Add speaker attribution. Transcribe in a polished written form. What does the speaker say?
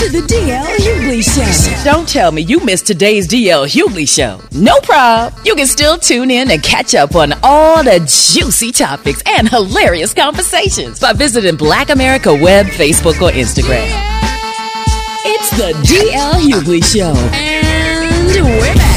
Speaker 1: to the DL Hughley Show.
Speaker 2: Don't tell me you missed today's DL Hughley Show. No problem. You can still tune in and catch up on all the juicy topics and hilarious conversations by visiting Black America Web, Facebook, or Instagram.
Speaker 1: It's the DL Hughley Show. And we're back.